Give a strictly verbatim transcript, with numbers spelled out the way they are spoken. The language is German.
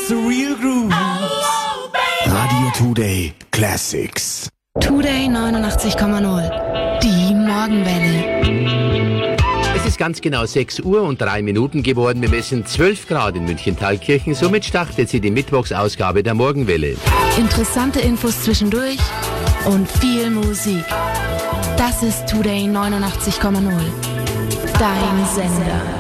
the real groove. Radio Today Classics. Today neunundachtzig Komma null. Die Morgenwelle. Es ist ganz genau sechs Uhr und drei Minuten geworden. Wir messen zwölf Grad in München-Thalkirchen. Somit startet sie die Mittwochsausgabe der Morgenwelle. Interessante Infos zwischendurch und viel Musik. Das ist Today neunundachtzig Komma null. Dein Sender.